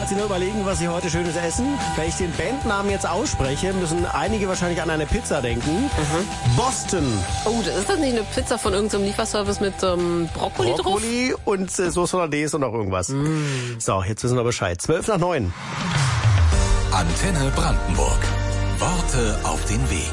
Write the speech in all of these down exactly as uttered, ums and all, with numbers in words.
Falls Sie nur überlegen, was Sie heute Schönes essen, wenn ich den Bandnamen jetzt ausspreche, müssen einige wahrscheinlich an eine Pizza denken. Mhm. Boston. Oh, ist das nicht eine Pizza von irgendeinem Lieferservice mit ähm, Brokkoli, Brokkoli drauf? Und äh, Sauce Hollandaise und noch irgendwas. Mm. So, jetzt wissen wir Bescheid. Zwölf nach neun. Antenne Brandenburg. Worte auf den Weg.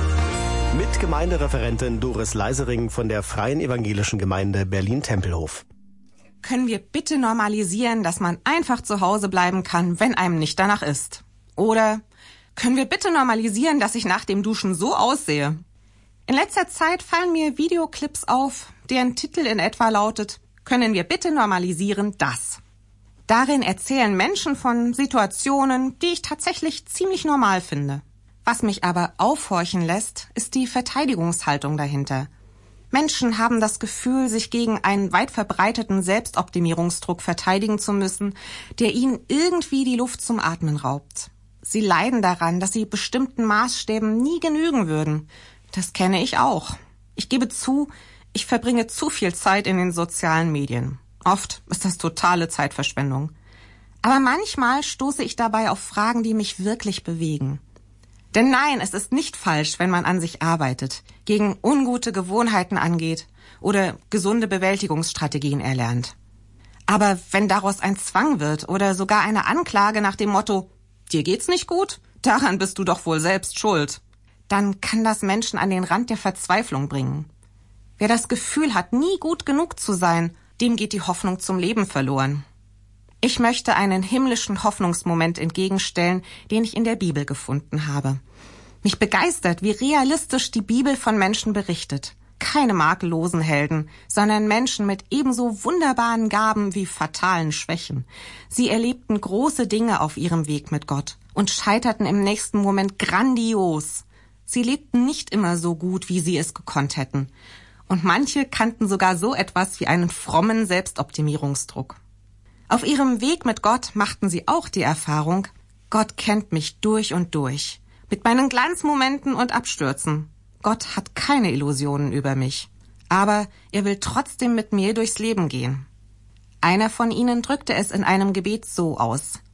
Mit Gemeindereferentin Doris Leisering von der Freien Evangelischen Gemeinde Berlin-Tempelhof. Können wir bitte normalisieren, dass man einfach zu Hause bleiben kann, wenn einem nicht danach ist? Oder können wir bitte normalisieren, dass ich nach dem Duschen so aussehe? In letzter Zeit fallen mir Videoclips auf, deren Titel in etwa lautet: Können wir bitte normalisieren das? Darin erzählen Menschen von Situationen, die ich tatsächlich ziemlich normal finde. Was mich aber aufhorchen lässt, ist die Verteidigungshaltung dahinter. Menschen haben das Gefühl, sich gegen einen weit verbreiteten Selbstoptimierungsdruck verteidigen zu müssen, der ihnen irgendwie die Luft zum Atmen raubt. Sie leiden daran, dass sie bestimmten Maßstäben nie genügen würden. Das kenne ich auch. Ich gebe zu, ich verbringe zu viel Zeit in den sozialen Medien. Oft ist das totale Zeitverschwendung. Aber manchmal stoße ich dabei auf Fragen, die mich wirklich bewegen. Denn nein, es ist nicht falsch, wenn man an sich arbeitet, gegen ungute Gewohnheiten angeht oder gesunde Bewältigungsstrategien erlernt. Aber wenn daraus ein Zwang wird oder sogar eine Anklage nach dem Motto, dir geht's nicht gut, daran bist du doch wohl selbst schuld, dann kann das Menschen an den Rand der Verzweiflung bringen. Wer das Gefühl hat, nie gut genug zu sein, dem geht die Hoffnung zum Leben verloren. Ich möchte einen himmlischen Hoffnungsmoment entgegenstellen, den ich in der Bibel gefunden habe. Mich begeistert, wie realistisch die Bibel von Menschen berichtet. Keine makellosen Helden, sondern Menschen mit ebenso wunderbaren Gaben wie fatalen Schwächen. Sie erlebten große Dinge auf ihrem Weg mit Gott und scheiterten im nächsten Moment grandios. Sie lebten nicht immer so gut, wie sie es gekonnt hätten. Und manche kannten sogar so etwas wie einen frommen Selbstoptimierungsdruck. Auf ihrem Weg mit Gott machten sie auch die Erfahrung, Gott kennt mich durch und durch, mit meinen Glanzmomenten und Abstürzen. Gott hat keine Illusionen über mich, aber er will trotzdem mit mir durchs Leben gehen. Einer von ihnen drückte es in einem Gebet so aus: